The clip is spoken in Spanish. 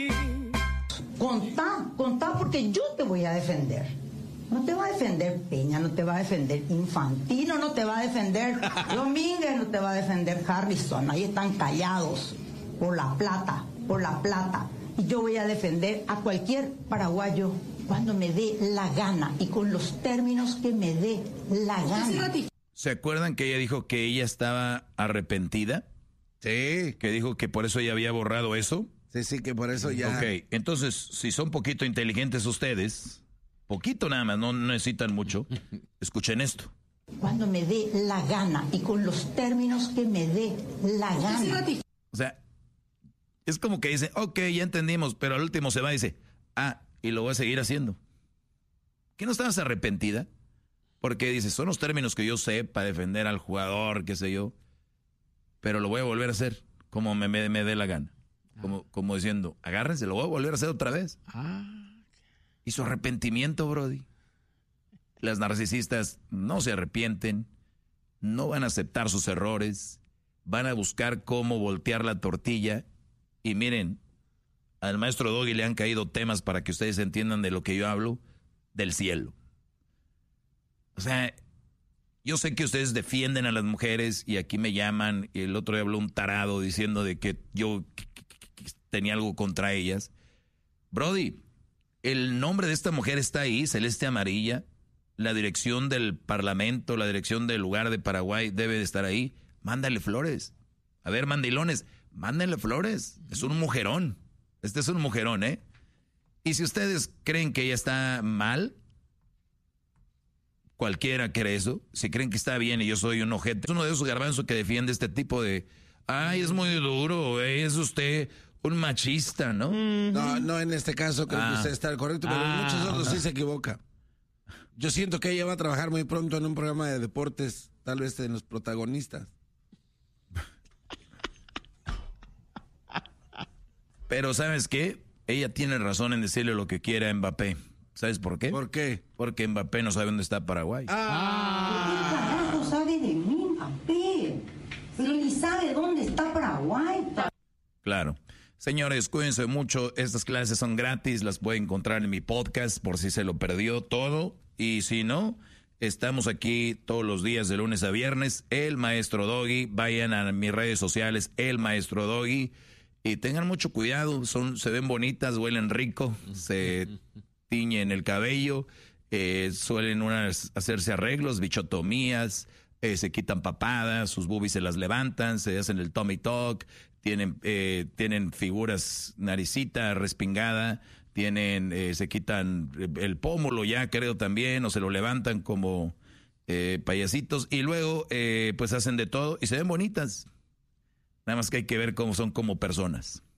Contá porque yo te voy a defender. No te va a defender Peña, no te va a defender Infantino, no te va a defender Domínguez, no te va a defender Harrison. Ahí están callados por la plata. Y yo voy a defender a cualquier paraguayo cuando me dé la gana y con los términos que me dé la gana. ¿Se acuerdan que ella dijo que ella estaba arrepentida? Sí. Que dijo que por eso ella había borrado eso. Sí, que por eso ya... Ok, entonces, si son poquito inteligentes ustedes, poquito nada más, no necesitan mucho, escuchen esto. Cuando me dé la gana y con los términos que me dé la gana. O sea, es como que dice, ok, ya entendimos, pero al último se va y dice, y lo voy a seguir haciendo. ¿Qué no estabas arrepentida? Porque dice, son los términos que yo sé para defender al jugador, qué sé yo, pero lo voy a volver a hacer como me dé la gana. Como diciendo, agárrense, lo voy a volver a hacer otra vez. Y su arrepentimiento, Brody. Las narcisistas no se arrepienten, no van a aceptar sus errores, van a buscar cómo voltear la tortilla. Y miren, al maestro Doggy le han caído temas para que ustedes entiendan de lo que yo hablo, del cielo. O sea, yo sé que ustedes defienden a las mujeres y aquí me llaman, y el otro día habló un tarado diciendo de que yo tenía algo contra ellas. Brody, el nombre de esta mujer está ahí, celeste amarilla. La dirección del parlamento, la dirección del lugar de Paraguay debe de estar ahí. Mándale flores. A ver, mandilones, mándenle flores. Es un mujerón. Este es un mujerón, ¿eh? Y si ustedes creen que ella está mal, cualquiera cree eso. Si creen que está bien y yo soy un ojete, es uno de esos garbanzos que defiende este tipo de... es muy duro, es usted un machista, ¿no? No, en este caso creo que usted está correcto, pero en muchos otros sí se equivoca. Yo siento que ella va a trabajar muy pronto en un programa de deportes, tal vez en Los Protagonistas. Pero ¿sabes qué? Ella tiene razón en decirle lo que quiera a Mbappé. ¿Sabes por qué? ¿Por qué? Porque Mbappé no sabe dónde está Paraguay. ¿Qué carajo sabe de mí, Mbappé? Pero ni sabe dónde está Paraguay. Claro. Señores, cuídense mucho. Estas clases son gratis. Las pueden encontrar en mi podcast por si se lo perdió todo. Y si no, estamos aquí todos los días de lunes a viernes. El Maestro Doggy. Vayan a mis redes sociales, El Maestro Doggy. Y tengan mucho cuidado. Se ven bonitas, huelen rico. Se tiñen el cabello. Suelen hacerse arreglos, bichotomías. Se quitan papadas, sus boobies se las levantan, se hacen el tummy tuck, tienen figuras, naricita respingada, se quitan el pómulo ya creo también, o se lo levantan como payasitos, y luego pues hacen de todo y se ven bonitas. Nada más que hay que ver cómo son como personas.